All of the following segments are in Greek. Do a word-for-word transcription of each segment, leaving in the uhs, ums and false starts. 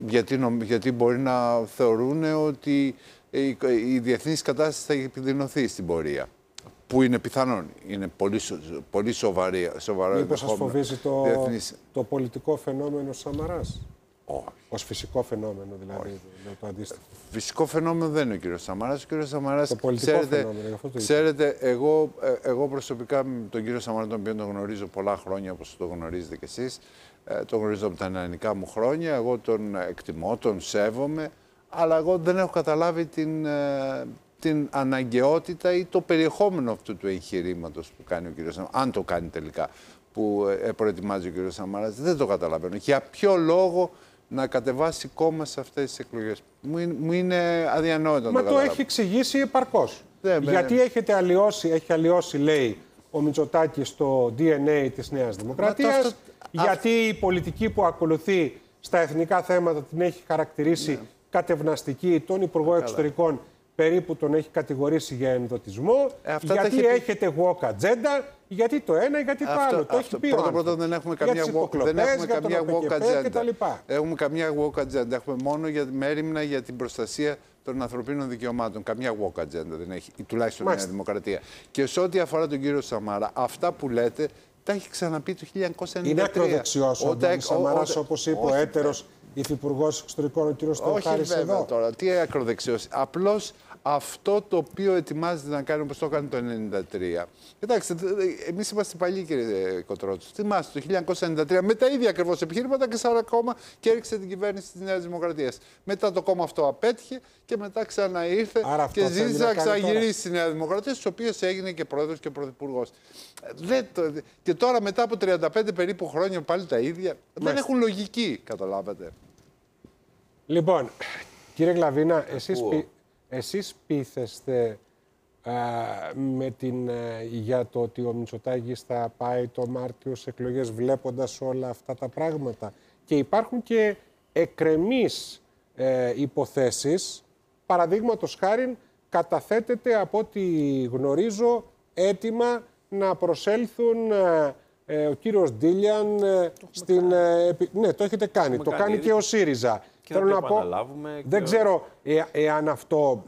Γιατί, νομ, γιατί μπορεί να θεωρούν ότι η, η διεθνής κατάσταση θα επιδεινωθεί στην πορεία. Που είναι πιθανόν. Είναι πολύ, πολύ σοβαρή, σοβαρό. Μήπως σας φοβίζει το, διεθνής... το πολιτικό φαινόμενο Σαμαράς? Όχι. Ως φυσικό φαινόμενο, δηλαδή, λέω το αντίστοιχο. Φυσικό φαινόμενο δεν είναι ο κύριος Σαμαράς. Ο κύριος Σαμαράς, το πολιτικό ξέρετε, φαινόμενο, αυτό το ξέρετε εγώ, εγώ προσωπικά τον κύριο Σαμαρά, τον οποίο τον γνωρίζω πολλά χρόνια, όπως το γνωρίζετε κι εσείς, τον γνωρίζω από τα νεανικά μου χρόνια, εγώ τον εκτιμώ, τον σέβομαι, αλλά εγώ δεν έχω καταλάβει την, την αναγκαιότητα ή το περιεχόμενο αυτού του εγχειρήματος που κάνει ο κύριος Σαμαράς, αν το κάνει τελικά, που προετοιμάζει ο κύριος Σαμαράς, δεν το καταλαβαίνω. Για ποιο λόγο να κατεβάσει κόμμα σε αυτές τις εκλογές? Μου είναι, μου είναι αδιανόητο. Μα το, το έχει εξηγήσει επαρκώς. Δεν, Γιατί με... έχετε αλλοιώσει, έχει αλλοιώσει, λέει ο Μητσοτάκης, στο ντι εν έι της Νέας Δημοκρατίας, αυτό... γιατί η πολιτική που ακολουθεί στα εθνικά θέματα την έχει χαρακτηρίσει ναι. κατευναστική, τον Υπουργό Εξωτερικών περίπου τον έχει κατηγορήσει για ενδοτισμό, ε, γιατί έχει... έχετε walk agenda, γιατί το ένα, γιατί το αυτό, άλλο. Το αυτό, έχει πει πρώτα, πρώτα δεν έχουμε καμία walk, δεν έχουμε καμία walk agenda. Έχουμε καμία walk agenda. Έχουμε μόνο για μέριμνα για την προστασία των ανθρωπίνων δικαιωμάτων. Καμία walk agenda δεν έχει, τουλάχιστον η Νέα Δημοκρατία. Και σε ό,τι αφορά τον κύριο Σαμαρά, αυτά που λέτε τα έχει ξαναπεί το χίλια εννιακόσια ενενήντα τρία. Είναι ακροδεξιός ο Σαμαράς, όπως είπε ο έτερος υφυπουργός εξωτερικών, ο κύριος Θεοχάρης εδώ. Όχι τώρα, τι ακροδεξιός. Απλώς αυτό το οποίο ετοιμάζεται να κάνει, όπως το έκανε το ενενήντα τρία. Κοιτάξτε, εμείς είμαστε παλιοί, κύριε Κοτρότσου. Θυμάστε, το χίλια εννιακόσια ενενήντα τρία με τα ίδια ακριβώς επιχείρηματα και σαν κόμμα και έριξε την κυβέρνηση της Νέας Δημοκρατίας. Μετά το κόμμα αυτό απέτυχε και μετά ξαναήρθε και ζήτησε να ξαναγυρίσει στη Νέα Δημοκρατία, στους οποίους έγινε και πρόεδρος και πρωθυπουργός. Και τώρα μετά από τριάντα πέντε περίπου χρόνια πάλι τα ίδια. Δεν έχουν λογική, καταλάβατε. Λοιπόν, κύριε Γλαβίνα, εσείς, πι, εσείς πείθεστε α, με την, α, για το ότι ο Μητσοτάκης θα πάει το Μάρτιο σε εκλογές βλέποντας όλα αυτά τα πράγματα? Και υπάρχουν και εκκρεμείς ε, υποθέσεις. Παραδείγματος χάριν, καταθέτεται από ό,τι γνωρίζω έτοιμα να προσέλθουν ε, ε, ο κύριος Ντίλιαν ε, στην... Ε, ναι, το έχετε κάνει. Το, το κάνει και ο ΣΥΡΙΖΑ. Και θέλω να πω, δεν και... ξέρω ε, εάν αυτό,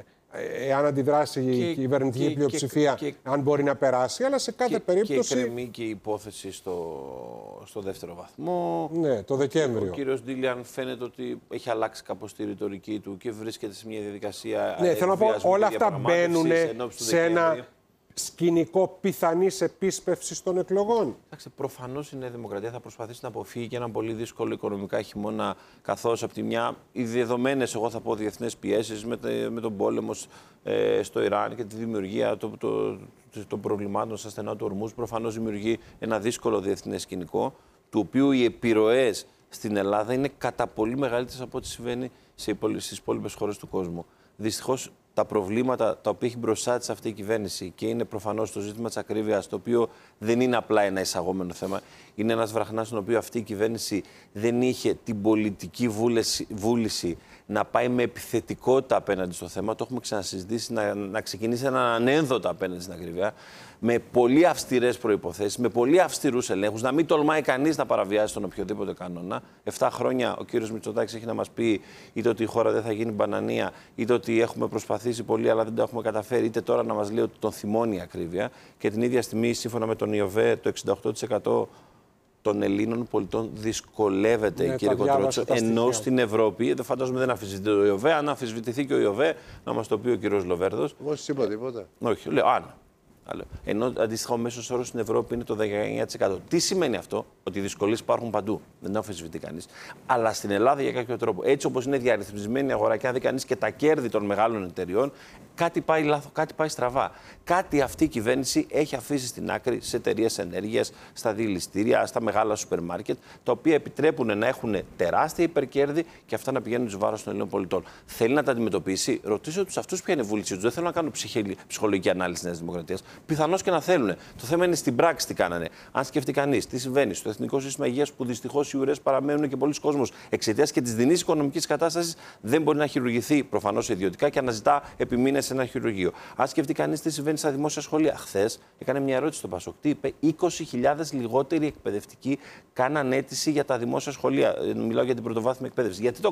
ε, εάν αντιδράσει και, η κυβερνητική και, πλειοψηφία, και, και, αν μπορεί να περάσει, αλλά σε κάθε και, περίπτωση... Και εκκρεμεί και η υπόθεση στο, στο δεύτερο βαθμό. Ναι, το Δεκέμβριο. Ο κύριος Ντίλιαν φαίνεται ότι έχει αλλάξει κάπως τη ρητορική του και βρίσκεται σε μια διαδικασία... Ναι, θέλω να πω, όλα αυτά μπαίνουν σε ένα σκηνικό πιθανής επίσπευσης των εκλογών. Εντάξει, προφανώς η Νέα Δημοκρατία θα προσπαθήσει να αποφύγει και έναν πολύ δύσκολο οικονομικά χειμώνα, καθώς από τη μια οι δεδομένες, εγώ θα πω, διεθνές πιέσεις με, με τον πόλεμο ε, στο Ιράν και τη δημιουργία των το, το, το προβλημάτων στα στενά του Ορμούζ, προφανώς δημιουργεί ένα δύσκολο διεθνές σκηνικό, του οποίου οι επιρροές στην Ελλάδα είναι κατά πολύ μεγαλύτερες από ό,τι συμβαίνει στις υπόλοιπες χώρες του κόσμου. Δυστυχώς, τα προβλήματα τα οποία έχει μπροστά της αυτή η κυβέρνηση και είναι προφανώς το ζήτημα της ακρίβειας, το οποίο δεν είναι απλά ένα εισαγόμενο θέμα, είναι ένας βραχνάς στον οποίο αυτή η κυβέρνηση δεν είχε την πολιτική βούληση, βούληση να πάει με επιθετικότητα απέναντι στο θέμα. Το έχουμε ξανασυζητήσει, να, να ξεκινήσει έναν ανένδοτα απέναντι στην ακρίβεια, με πολύ αυστηρές προϋποθέσεις, με πολύ αυστηρούς ελέγχους, να μην τολμάει κανείς να παραβιάσει τον οποιοδήποτε κανόνα. Εφτά χρόνια ο κύριος Μητσοτάκης έχει να μας πει είτε ότι η χώρα δεν θα γίνει μπανανία, είτε ότι έχουμε προσπαθήσει πολύ αλλά δεν το έχουμε καταφέρει, είτε τώρα να μας λέει ότι τον θυμώνει η ακρίβεια. Και την ίδια στιγμή, σύμφωνα με τον ΙΟΒΕ, το εξήντα οκτώ τοις εκατό των Ελλήνων πολιτών δυσκολεύεται, ναι, κύριε Κοτρότσο, ενώ στην Ευρώπη, δεν φαντάζομαι δεν αμφισβητείται ο ΙΟΒΕ, αν αμφισβητηθεί και ο ΙΟΒΕ, να μας το πει ο κύριος Λοβέρδος. Εγώ σας είπα τίποτα. Όχι, λέω, αν. Ενώ αντίστοιχα ο μέσος όρος στην Ευρώπη είναι το δεκαεννιά τοις εκατό. Τι σημαίνει αυτό? Ότι οι δυσκολίες υπάρχουν παντού. Δεν το αμφισβητεί κανείς. Αλλά στην Ελλάδα για κάποιο τρόπο, έτσι όπως είναι διαρρυθμισμένη η αγορά και αν δει κανείς και τα κέρδη των μεγάλων εταιριών, κάτι πάει λάθος, κάτι πάει στραβά. Κάτι αυτή η κυβέρνηση έχει αφήσει στην άκρη σε εταιρείες ενέργειας, στα δηληστήρια, στα μεγάλα σούπερ μάρκετ, τα οποία επιτρέπουν να έχουν τεράστια υπερκέρδη και αυτά να πηγαίνουν εις βάρος των Ελλήνων πολιτών. Θέλει να τα αντιμετωπίσει? Ρωτήστε τους αυτούς ποια είναι η βούλησή τους. Δεν θέλω να κάνω ψυχολογική ανάλυση της Νέας Δημοκρατίας. Πιθανώς και να θέλουν. Το θέμα είναι στην πράξη τι κάνανε. Αν σκεφτεί κανείς τι συμβαίνει στο Εθνικό Σύστημα Υγείας, που δυστυχώς οι ουρές παραμένουν και πολλοί κόσμος εξαιτίας και της δεινής οικονομικής κατάστασης δεν μπορεί να χειρουργηθεί προφανώς ιδιωτικά και αναζητά επί μήνες σε ένα χειρουργείο. Αν σκεφτεί κανείς τι συμβαίνει στα δημόσια σχολεία. Χθες έκανε μια ερώτηση στο Πασόκ. Τι είπε? είκοσι χιλιάδες λιγότεροι εκπαιδευτικοί κάναν αίτηση για τα δημόσια σχολεία. Μιλάω για την πρωτοβάθμια εκπαίδευση. Γιατί το